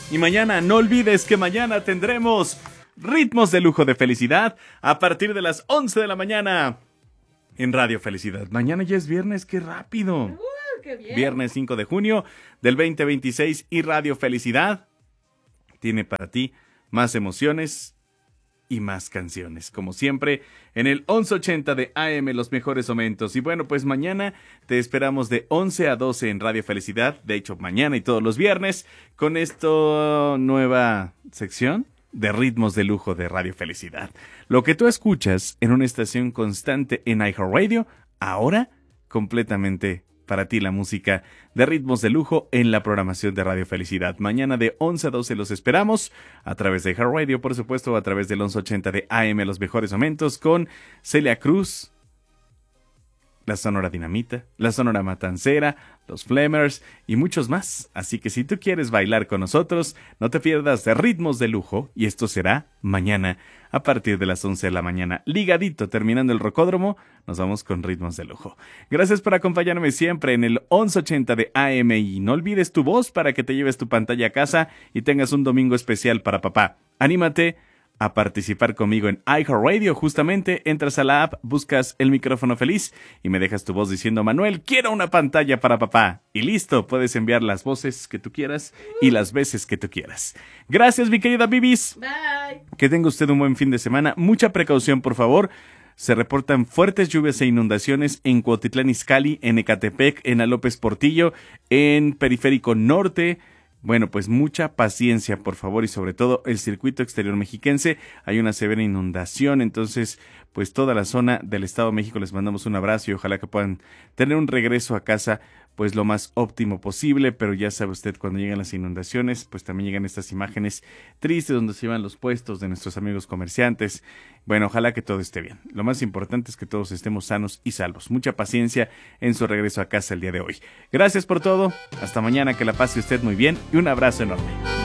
Y mañana, no olvides que mañana tendremos Ritmos de Lujo de Felicidad a partir de las 11 de la mañana en Radio Felicidad. Mañana ya es viernes, qué rápido. ¡Qué bien! Viernes 5 de junio del 2026 y Radio Felicidad tiene para ti más emociones y más canciones, como siempre, en el 1180 de AM, los mejores momentos. Y bueno, pues mañana te esperamos de 11 a 12 en Radio Felicidad, de hecho mañana y todos los viernes, con esta nueva sección de Ritmos de Lujo de Radio Felicidad. Lo que tú escuchas en una estación constante en iHeartRadio, ahora completamente para ti la música de Ritmos de Lujo en la programación de Radio Felicidad. Mañana de 11 a 12 los esperamos a través de iHeartRadio, por supuesto, a través del 1180 de AM, los mejores momentos, con Celia Cruz, la Sonora Dinamita, la Sonora Matancera, los Flamers y muchos más. Así que si tú quieres bailar con nosotros, no te pierdas de Ritmos de Lujo, y esto será mañana a partir de las 11 de la mañana. Ligadito, terminando el rocódromo, nos vamos con Ritmos de Lujo. Gracias por acompañarme siempre en el 1180 de AM y no olvides tu voz para que te lleves tu pantalla a casa y tengas un domingo especial para papá. Anímate a participar conmigo en iHeartRadio. Justamente entras a la app, buscas el micrófono feliz y me dejas tu voz diciendo: Manuel, quiero una pantalla para papá. Y listo, puedes enviar las voces que tú quieras y las veces que tú quieras. Gracias, mi querida Bibis. Bye. Que tenga usted un buen fin de semana. Mucha precaución, por favor. Se reportan fuertes lluvias e inundaciones en Cuautitlán Izcalli, en Ecatepec, en la López Portillo, en Periférico Norte. Bueno, pues mucha paciencia, por favor, y sobre todo el circuito exterior mexiquense. Hay una severa inundación, entonces, pues toda la zona del Estado de México les mandamos un abrazo y ojalá que puedan tener un regreso a casa, pues lo más óptimo posible. Pero ya sabe usted, cuando llegan las inundaciones, pues también llegan estas imágenes tristes donde se llevan los puestos de nuestros amigos comerciantes. Bueno, ojalá que todo esté bien. Lo más importante es que todos estemos sanos y salvos. Mucha paciencia en su regreso a casa el día de hoy. Gracias por todo. Hasta mañana, que la pase usted muy bien y un abrazo enorme.